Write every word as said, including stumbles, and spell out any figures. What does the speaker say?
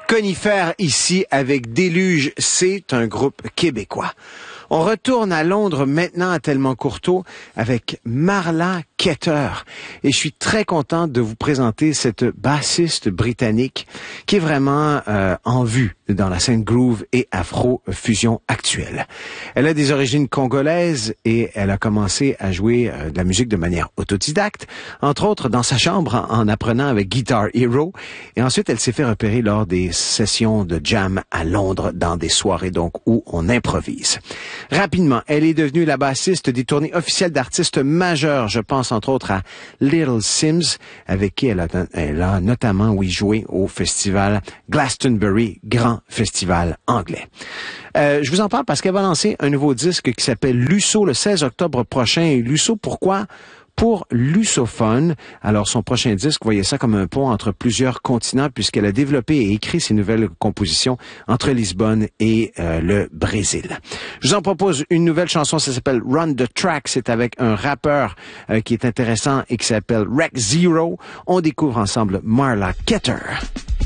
Conifères ici avec Déluge, c'est un groupe québécois. On retourne à Londres maintenant à Tellemont-Courteau avec Marla Ketter. Et je suis très content de vous présenter cette bassiste britannique qui est vraiment euh, en vue dans la scène groove et afro-fusion actuelle. Elle a des origines congolaises et elle a commencé à jouer euh, de la musique de manière autodidacte, entre autres dans sa chambre en, en apprenant avec Guitar Hero. Et ensuite, elle s'est fait repérer lors des sessions de jam à Londres dans des soirées donc où on improvise. Rapidement, elle est devenue la bassiste des tournées officielles d'artistes majeurs. Je pense entre autres à Little Sims, avec qui elle a, elle a notamment oui, joué au festival Glastonbury, grand festival anglais. Euh, je vous en parle parce qu'elle va lancer un nouveau disque qui s'appelle Lusso le seize octobre prochain. Et Lusso, pourquoi? Pour Lussophone. Alors, son prochain disque, voyez ça comme un pont entre plusieurs continents puisqu'elle a développé et écrit ses nouvelles compositions entre Lisbonne et euh, le Brésil. Je vous en propose une nouvelle chanson, ça s'appelle Run the Track. C'est avec un rappeur euh, qui est intéressant et qui s'appelle Rec Zero. On découvre ensemble Marla Ketter.